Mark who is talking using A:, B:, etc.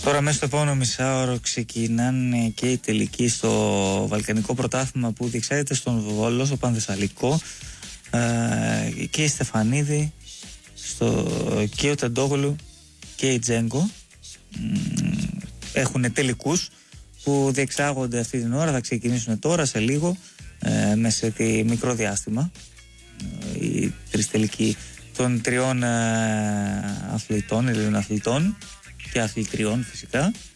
A: Τώρα μέσα στο επόμενο μισάωρο ξεκινάνε και οι τελικοί στο Βαλκανικό Πρωτάθλημα που διεξάγεται στον Βόλο, στο Πανθεσσαλικό, και η Στεφανίδη, και ο Τεντόγλου και η Τζέγκο έχουν τελικούς που διεξάγονται αυτή την ώρα. Θα ξεκινήσουν τώρα σε λίγο, μέσα σε μικρό διάστημα, οι τρεις τελικοί των τριών αθλητών, Ελλήνων αθλητών και αθλητριών φυσικά.